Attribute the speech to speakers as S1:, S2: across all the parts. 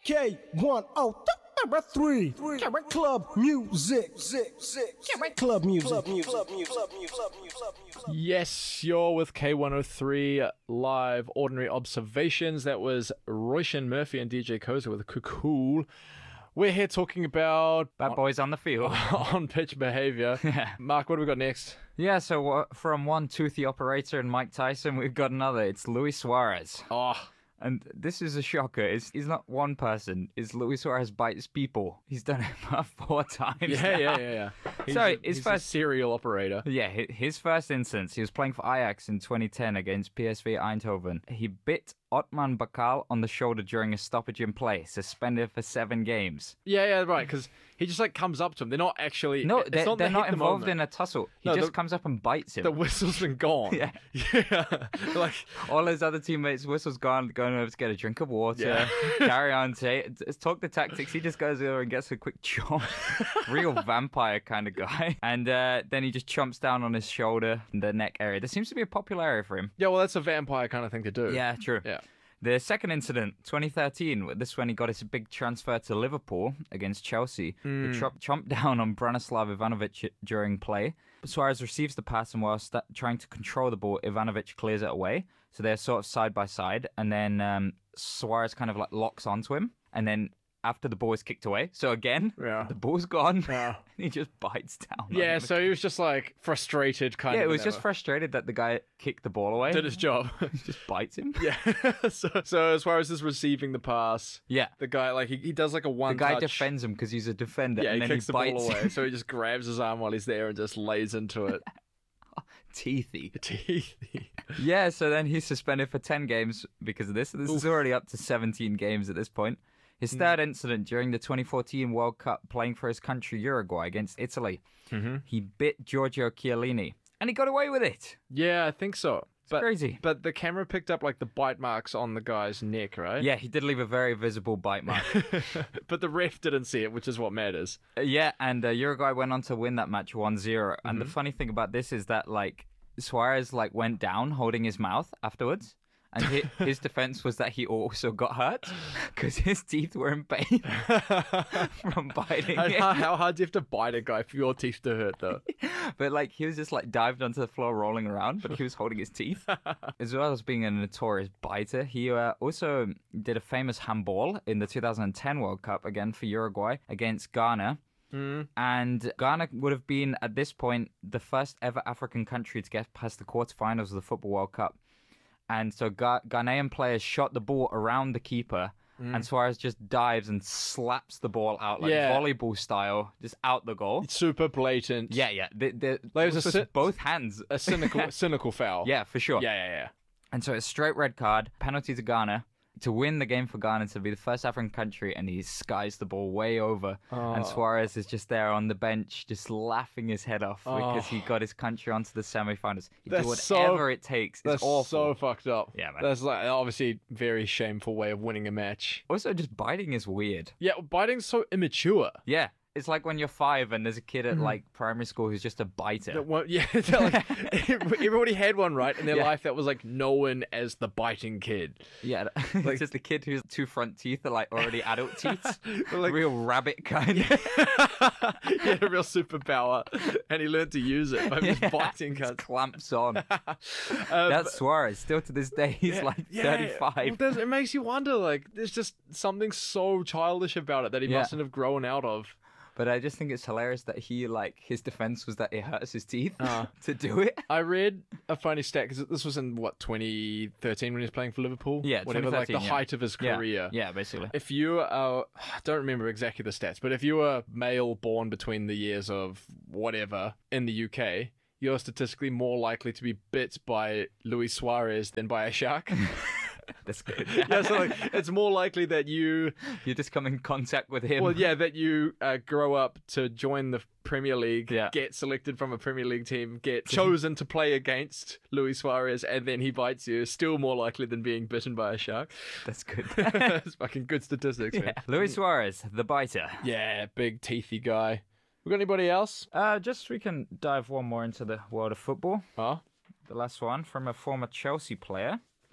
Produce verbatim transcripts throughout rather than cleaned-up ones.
S1: K one oh three. Club music. Club music.
S2: Yes, you're with K one oh three live Ordinary Observations. That was Royshan Murphy and D J Koza with Cool. We're here talking about
S3: Bad boys on the field.
S2: on pitch behavior.
S3: Yeah.
S2: Mark, what do we got next?
S3: Yeah, so uh, from one toothy operator and Mike Tyson, we've got another. It's Luis Suarez.
S2: Oh,
S3: And this is a shocker. It's, he's not one person. It's Luis Suarez bites people. He's done it about four times
S2: yeah,
S3: now.
S2: yeah, yeah, yeah. He's,
S3: So,
S2: a,
S3: his
S2: he's
S3: first-
S2: a serial operator.
S3: Yeah, hi- his first instance, he was playing for Ajax in twenty ten against P S V Eindhoven. He bit Otman Bakal on the shoulder during a stoppage in play, suspended for seven games.
S2: Yeah, yeah, right, because he just like comes up to him. They're not actually...
S3: No,
S2: it's
S3: they're
S2: not
S3: they're
S2: the
S3: not
S2: hit the
S3: involved
S2: moment.
S3: in a tussle. He
S2: No,
S3: just
S2: the-
S3: comes up and bites him.
S2: The whistle's been gone.
S3: Yeah.
S2: Yeah. Like...
S3: All his other teammates' whistles gone, going over to get a drink of water,
S2: Yeah.
S3: carry on, say, talk the tactics. He just goes over and gets a quick chomp. Real vampire kind of guy. And uh, then he just chomps down on his shoulder, the neck area. There seems to be a popular area for him.
S2: Yeah, well, that's a vampire kind of thing to do.
S3: Yeah, true.
S2: Yeah.
S3: The second incident, twenty thirteen, this is when he got his big transfer to Liverpool against Chelsea.
S2: Mm.
S3: He chomp- chomped down on Branislav Ivanovic during play. Suarez receives the pass, and while st- trying to control the ball, Ivanovic clears it away. So they're sort of side by side, and then um, Suarez kind of like locks onto him, and then after the ball is kicked away, so again,
S2: Yeah.
S3: the ball's gone,
S2: Yeah.
S3: and he just bites down. on
S2: Yeah,
S3: him.
S2: so he was just like frustrated kind
S3: yeah,
S2: of.
S3: it was just
S2: whatever.
S3: frustrated that the guy kicked the ball away.
S2: Did his job.
S3: He just bites him.
S2: Yeah. so, so as far as is receiving the pass,
S3: Yeah.
S2: the guy like he, he does like a one.
S3: The guy
S2: touch.
S3: defends him because he's a defender,
S2: Yeah,
S3: and
S2: he
S3: then
S2: kicks
S3: he
S2: the
S3: bites
S2: ball away.
S3: him.
S2: So he just grabs his arm while he's there and just lays into it.
S3: Teethy.
S2: Teeth.
S3: Yeah, so then he's suspended for ten games because of this. This is already up to seventeen games at this point. His third incident during the twenty fourteen World Cup, playing for his country Uruguay against Italy. Mm-hmm. He bit Giorgio Chiellini, and he got away with it.
S2: Yeah, I think so. But,
S3: crazy.
S2: But the camera picked up like the bite marks on the guy's neck, right?
S3: Yeah, he did leave a very visible bite mark.
S2: But the ref didn't see it, which is what matters.
S3: Uh, yeah, and uh, Uruguay went on to win that match one zero. And
S2: Mm-hmm.
S3: the funny thing about this is that, like, Suarez, like, went down holding his mouth afterwards. And his, his defense was that he also got hurt because his teeth were in pain from biting
S2: And
S3: it.
S2: how, how hard do you have to bite a guy for your teeth to hurt, though?
S3: But, like, he was just, like, dived onto the floor rolling around, but he was holding his teeth. As well as being a notorious biter, he uh, also did a famous handball in the two thousand ten World Cup, again for Uruguay, against Ghana. Mm. And Ghana would have been, at this point, the first ever African country to get past the quarterfinals of the Football World Cup. And so Ga- Ghanaian players shot the ball around the keeper, and Suarez just dives and slaps the ball out like
S2: Yeah.
S3: volleyball style, just out the goal.
S2: Super blatant.
S3: Yeah, yeah. The, the,
S2: Like, it was
S3: this
S2: a
S3: was
S2: si-
S3: both hands.
S2: A cynical, cynical foul.
S3: Yeah, for sure.
S2: Yeah, yeah, yeah.
S3: And so it's straight red card, penalty to Ghana to win the game for Ghana, to be the first African country, and he skies the ball way over.
S2: Oh.
S3: And Suarez is just there on the bench, just laughing his head off because he got his country onto the semi-finals. He did
S2: That's
S3: whatever
S2: so-
S3: it takes. It's
S2: That's
S3: awful.
S2: so fucked up.
S3: Yeah, man.
S2: That's like obviously a very shameful way of winning a match.
S3: Also, just biting is weird.
S2: Yeah, biting's so immature.
S3: Yeah. It's like when you're five and there's a kid at like primary school who's just a biter.
S2: That one- yeah, it's like, everybody had one, right, in their
S3: Yeah.
S2: life that was like known as the biting kid.
S3: Yeah, it's just a kid whose two front teeth are like already adult teeth.
S2: Like-
S3: Real rabbit kind.
S2: He had a real superpower, and he learned to use it by just biting
S3: Just
S2: cunts.
S3: clamps on. That's Suarez. Still to this day, he's like
S2: Yeah,
S3: thirty-five.
S2: well, there's- it makes you wonder, like, there's just something so childish about it that he
S3: Yeah.
S2: mustn't have grown out of.
S3: But I just think it's hilarious that he, like, his defense was that it hurts his teeth
S2: Uh.
S3: to do it.
S2: I read a funny stat, because this was in, what, twenty thirteen when he was playing for Liverpool?
S3: Yeah,
S2: Whatever, like, the
S3: twenty thirteen, yeah.
S2: height of his
S3: Yeah.
S2: career.
S3: Yeah, basically.
S2: If you are, I don't remember exactly the stats, but if you were male born between the years of whatever in the U K, you're statistically more likely to be bit by Luis Suarez than by a shark.
S3: That's good.
S2: Yeah, so like, it's more likely that you,
S3: You just come in contact with him.
S2: well, yeah, that you uh, grow up to join the Premier League,
S3: Yeah.
S2: get selected from a Premier League team, get chosen to play against Luis Suarez, and then he bites you, is still more likely than being bitten by a shark.
S3: That's good.
S2: It's fucking good statistics, man.
S3: Luis Suarez, the biter.
S2: Yeah, big teethy guy. We got anybody else?
S3: Uh, just we can dive one more into the world of football.
S2: Huh?
S3: The last one from a former Chelsea player.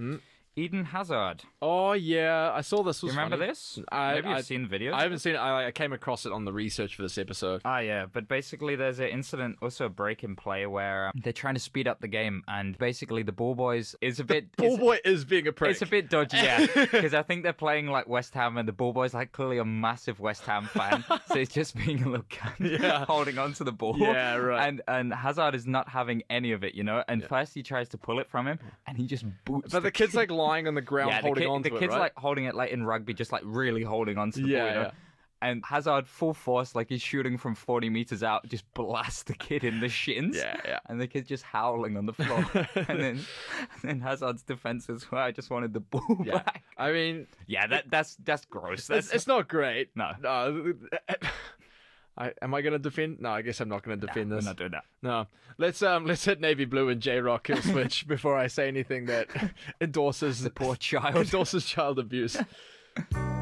S3: Eden Hazard.
S2: Oh yeah, I saw this. Was
S3: You remember
S2: funny.
S3: this?
S2: I,
S3: Maybe you've
S2: I,
S3: seen videos.
S2: I haven't seen it. I, I came across it on the research for this episode.
S3: Ah, yeah, but basically there's an incident, also a break in play, where um, they're trying to speed up the game, and basically the ball boys is a bit...
S2: Ball
S3: is-
S2: boy is being a prick.
S3: It's a bit dodgy, yeah, because I think they're playing like West Ham, and the ball boy's like clearly a massive West Ham fan, so he's just being a little cunt,
S2: Yeah.
S3: holding on to the ball.
S2: Yeah, right.
S3: And and Hazard is not having any of it, you know. And first he tries to pull it from him, and he just boots.
S2: But the kid's like lying on the ground
S3: yeah, the,
S2: holding
S3: kid,
S2: on to
S3: the
S2: it,
S3: kid's
S2: right?
S3: like holding it like in rugby, just like really holding on to the
S2: Yeah,
S3: ball, you know?
S2: yeah.
S3: And Hazard, full force, like he's shooting from forty meters out, just blasts the kid in the shins.
S2: Yeah, yeah.
S3: And the kid's just howling on the floor. and then and then Hazard's defense is, well, I just wanted the ball
S2: Yeah.
S3: back.
S2: I mean,
S3: Yeah, that that's that's gross. That's
S2: it's, it's not great.
S3: No.
S2: No. I, am I going to defend? No, I guess I'm not going to defend
S3: we're
S2: this.
S3: not doing that.
S2: No. Let's um let's hit Navy Blue and J Rock kill switch before I say anything that endorses
S3: The poor child.
S2: endorses child abuse.